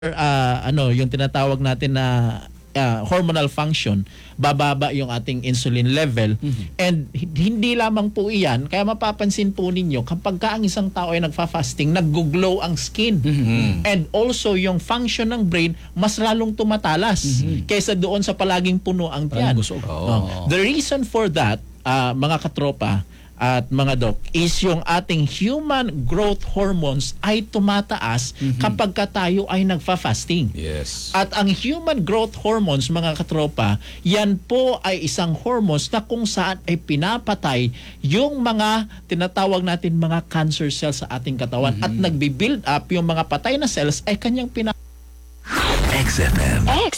yung tinatawag natin na hormonal function, bababa yung ating insulin level. And hindi lamang po iyan, kaya mapapansin po ninyo kapag ka ang isang tao ay nagfa-fasting, nag-glow ang skin. And also yung function ng brain mas lalong tumatalas kaysa doon sa palaging puno ang tiyan. The reason for that, mga katropa at mga doc, is yung ating human growth hormones ay tumataas kapag ka tayo ay nagfa-fasting. Yes. At ang human growth hormones, mga katropa, yan po ay isang hormones na kung saan ay pinapatay yung mga tinatawag natin mga cancer cells sa ating katawan at nagbi-build up yung mga patay na cells ay kanyang XFM.